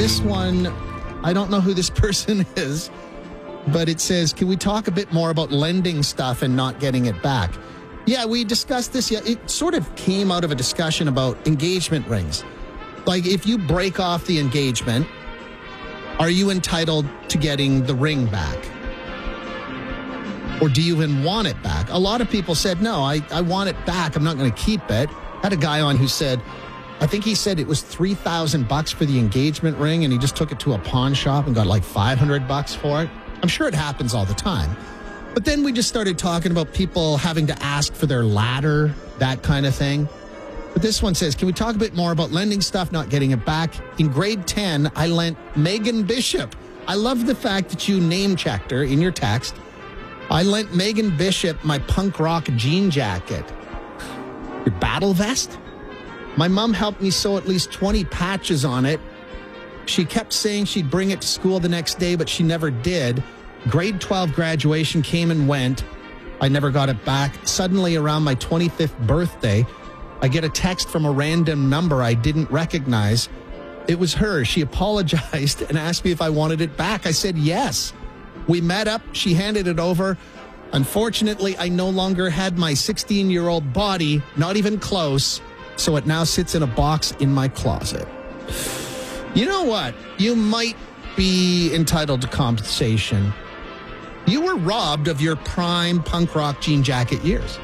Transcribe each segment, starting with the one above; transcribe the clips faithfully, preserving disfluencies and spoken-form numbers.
this one, I don't know who this person is, but it says, can we talk a bit more about lending stuff and not getting it back? Yeah, we discussed this. Yeah, it sort of came out of a discussion about engagement rings. Like, if you break off the engagement, are you entitled to getting the ring back? Or do you even want it back? A lot of people said, no, I, I want it back. I'm not going to keep it. I had a guy on who said, I think he said it was three thousand bucks for the engagement ring, and he just took it to a pawn shop and got like five hundred bucks for it. I'm sure it happens all the time. But then we just started talking about people having to ask for their ladder, that kind of thing. But this one says, can we talk a bit more about lending stuff, not getting it back? In grade ten, I lent Megan Bishop. I love the fact that you name-checked her in your text. I lent Megan Bishop my punk rock jean jacket. Your battle vest? My mom helped me sew at least twenty patches on it. She kept saying she'd bring it to school the next day, but she never did. Grade twelve graduation came and went. I never got it back. Suddenly, around my twenty-fifth birthday, I get a text from a random number I didn't recognize. It was her. She apologized and asked me if I wanted it back. I said yes. We met up. She handed it over. Unfortunately, I no longer had my sixteen-year-old body, not even close, so it now sits in a box in my closet. You know what? You might be entitled to compensation. You were robbed of your prime punk rock jean jacket years.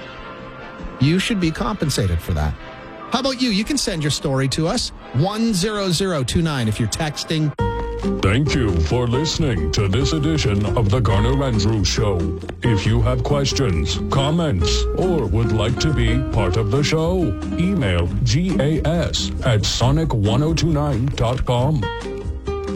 You should be compensated for that. How about you? You can send your story to us, one zero zero two nine if you're texting. Thank you for listening to this edition of the Garner Andrews Show. If you have questions, comments, or would like to be part of the show, email gas at sonic ten twenty-nine dot com.